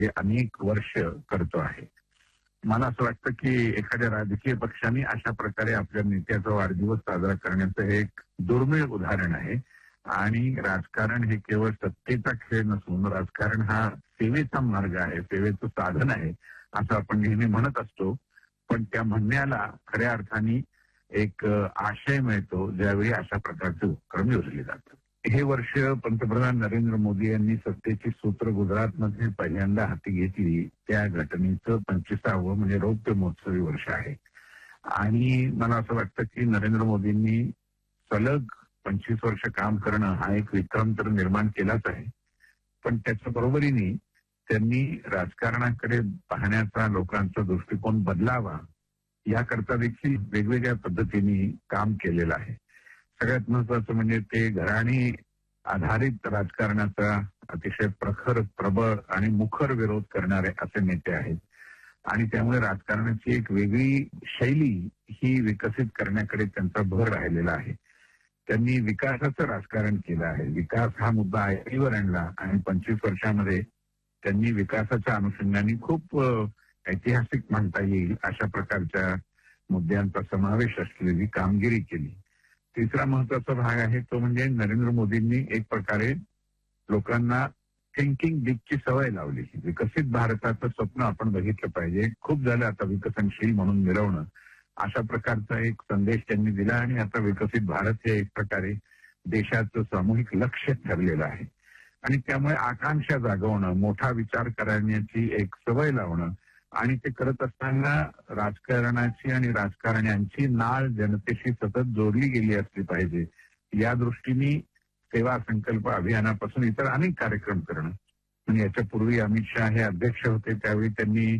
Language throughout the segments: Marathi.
हे अनेक वर्ष करतो आहे. मला असं वाटतं की एखाद्या राजकीय पक्षाने अशा प्रकारे आपल्या नेत्याचा वाढदिवस साजरा करण्याचं हे एक दुर्मिळ उदाहरण आहे. आणि राजकारण हे केवळ सत्तेचा खेळ नसून राजकारण हा सेवेचा मार्ग आहे, सेवेचं साधन आहे असं आपण नेहमी म्हणत असतो. पण त्या म्हणण्याला खऱ्या अर्थाने एक आशय मिळतो ज्यावेळी अशा प्रकारचे उपक्रम योजले जातात. हे वर्ष पंतप्रधान नरेंद्र मोदी यांनी सत्तेची सूत्र गुजरातमध्ये पहिल्यांदा हाती घेतली त्या घटनेचं 25वे म्हणजे रौप्य महोत्सवी वर्ष आहे. आणि मला असं वाटतं की नरेंद्र मोदींनी सलग 25 वर्ष काम करणं हा एक विक्रम तर निर्माण केलाच आहे. पण त्याच्या बरोबरीने त्यांनी राजकारणाकडे पाहण्याचा लोकांचा दृष्टिकोन बदलावा याकरता देखील वेगवेगळ्या पद्धतीने काम केलेलं आहे. सगळ्यात महत्वाचं म्हणजे ते घराणी आधारित राजकारणाचा अतिशय प्रखर, प्रबळ आणि मुखर विरोध करणारे असे नेते आहेत. आणि त्यामुळे राजकारणाची एक वेगळी शैली ही विकसित करण्याकडे त्यांचा भर राहिलेला आहे. त्यांनी विकासाचं राजकारण केलं आहे. विकास हा मुद्दा ऐरणीवर आणला आणि 25 वर्षामध्ये त्यांनी विकासाच्या अनुषंगाने खूप ऐतिहासिक म्हणता येईल अशा प्रकारच्या मुद्द्यांचा समावेश असलेली कामगिरी केली. तिसरा महत्वाचा भाग आहे तो म्हणजे नरेंद्र मोदींनी एक प्रकारे लोकांना थिंकिंग डीपची सवय लावली. विकसित भारताचं स्वप्न आपण बघितलं पाहिजे. खूप झालं आता विकसनशील म्हणून मिरवणं, अशा प्रकारचा एक संदेश त्यांनी दिला. आणि आता विकसित भारत हे एक प्रकारे देशाचं सामूहिक लक्ष्य ठरलेलं आहे. आणि त्यामुळे आकांक्षा जागवणं, मोठा विचार करण्याची एक सवय लावणं आणि ते करत असताना राजकारणाची आणि राजकारण्यांची नाळ जनतेशी सतत जोडली गेली असली पाहिजे या दृष्टीने सेवा संकल्प अभियानापासून इतर अनेक कार्यक्रम करणं. म्हणजे याच्यापूर्वी अमित शहा हे अध्यक्ष होते त्यावेळी त्यांनी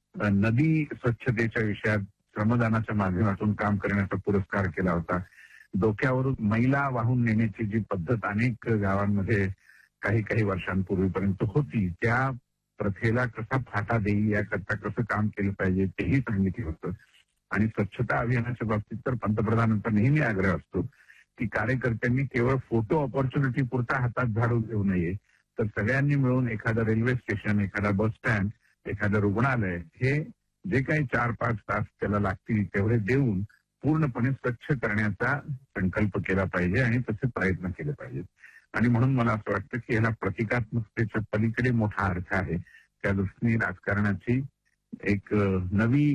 नदी स्वच्छतेच्या विषयात श्रमदानाच्या माध्यमातून काम करण्याचा पुरस्कार केला होता. डोक्यावरून मैला वाहून नेण्याची जी पद्धत अनेक गावांमध्ये काही वर्षांपूर्वीपर्यंत होती त्या प्रथेला कसा फाटा देईल याकरता कसं काम केलं पाहिजे तेही सांगितलं होतं. आणि स्वच्छता अभियानाच्या बाबतीत तर पंतप्रधानांचा नेहमी आग्रह असतो की कार्यकर्त्यांनी केवळ फोटो ऑपॉर्च्युनिटी पुरता हातात झाडू घेऊ नये, तर सगळ्यांनी मिळून एखादं रेल्वे स्टेशन, एखादा बस स्टँड, एखादं रुग्णालय हे जे काही 4-5 तास त्याला लागतील तेवढे देऊन पूर्णपणे स्वच्छ करण्याचा संकल्प केला पाहिजे आणि तसे प्रयत्न केले पाहिजेत. आणि म्हणून मला असं वाटतं की याला प्रतिकात्मकतेच्या पलीकडे मोठा अर्थ आहे. त्या दृष्टीने राजकारणाची एक नवी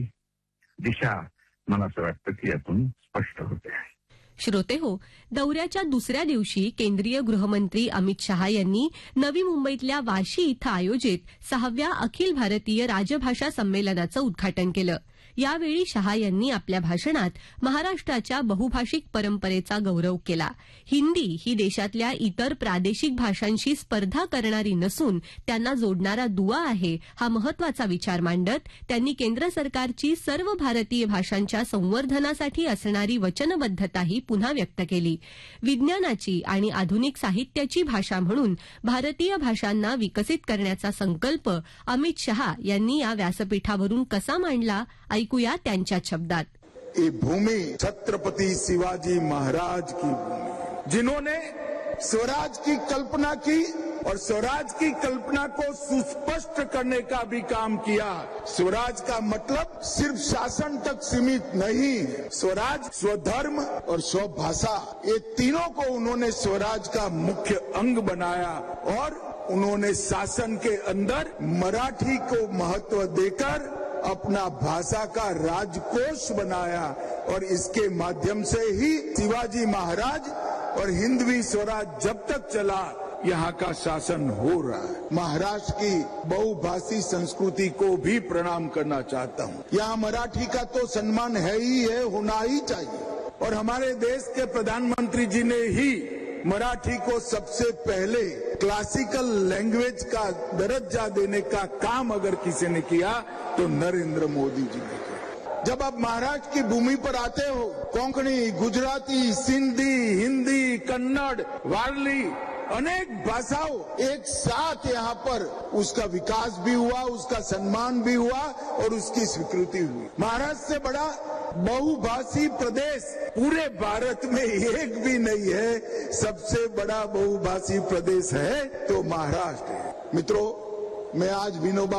दिशा मला असं वाटतं की यातून स्पष्ट होते आहे. श्रोते हो, दौऱ्याच्या दुसऱ्या दिवशी केंद्रीय गृहमंत्री अमित शहा यांनी नवी मुंबईतल्या वाशी इथं आयोजित 6व्या अखिल भारतीय राजभाषा संमेलनाचं उद्घाटन केलं. यावेळी शहा यांनी आपल्या भाषणात महाराष्ट्राच्या बहुभाषिक परंपरेचा गौरव केला. हिंदी ही देशातल्या इतर प्रादेशिक भाषांशी स्पर्धा करणारी नसून त्यांना जोडणारा दुवा आहे हा महत्वाचा विचार मांडत त्यांनी केंद्र सरकारची सर्व भारतीय भाषांच्या संवर्धनासाठी असणारी वचनबद्धताही पुन्हा व्यक्त केली. विज्ञानाची आणि आधुनिक साहित्याची भाषा म्हणून भारतीय भाषांना विकसित करण्याचा संकल्प अमित शहा यांनी या व्यासपीठावरून कसा मांडला ऐकूया त्यांच्या शब्दात. ये भूमि छत्रपति शिवाजी महाराज की भूमि, जिन्होंने स्वराज की कल्पना की और स्वराज की कल्पना को सुस्पष्ट करने का भी काम किया. स्वराज का मतलब सिर्फ शासन तक सीमित नहीं, स्वराज, स्वधर्म और स्वभाषा ये तीनों को उन्होंने स्वराज का मुख्य अंग बनाया. और उन्होंने शासन के अंदर मराठी को महत्व देकर अपना भाषा का राजकोष बनाया. और इसके माध्यम से ही शिवाजी महाराज और हिंदवी स्वराज जब तक चला यहाँ का शासन हो रहा है. महाराष्ट्र की बहुभाषी संस्कृति को भी प्रणाम करना चाहता हूँ. यहाँ मराठी का तो सम्मान है ही है, होना ही चाहिए. और हमारे देश के प्रधानमंत्री जी ने ही मराठी को सबसे पहले क्लासिकल लैंग्वेज का दर्जा देने का काम अगर किसी ने किया तो नरेंद्र मोदी जी ने किया. जब आप महाराष्ट्र की भूमि पर आते हो, कोंकणी, गुजराती, सिंधी, हिंदी, कन्नड़, वारली अनेक भाषाओं एक साथ यहाँ पर उसका विकास भी हुआ, उसका सम्मान भी हुआ और उसकी स्वीकृति हुई. महाराष्ट्र से बड़ा बहुभाषी प्रदेश पूरे भारत में एक भी नहीं है. सबसे बड़ा बहुभाषी प्रदेश है तो महाराष्ट्र है. मित्रों, मैं आज विनोबा